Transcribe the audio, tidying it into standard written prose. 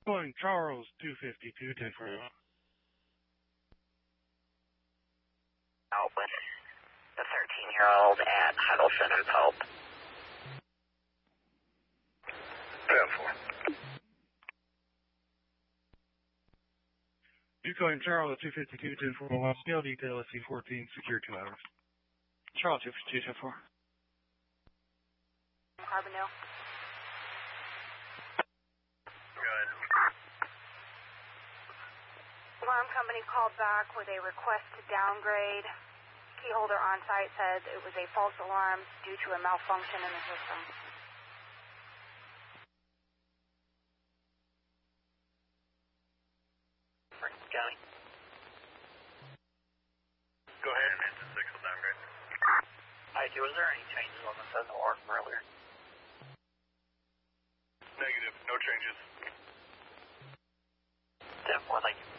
Going Charles 252, 10 for you. Open. The 13-year-old at Huddleston and Pope. 10-4. Going Charles 252, 10 for one. Scale detail SC14, secure 2 hours. Charles 252, 10 4. Carbondale. Good. Alarm company called back with a request to downgrade. Keyholder on site says it was a false alarm due to a malfunction in the system. County. Go ahead and engine 6 will downgrade. I2, was there any changes on the send alarm from earlier? Negative, no changes. 10-4, thank you.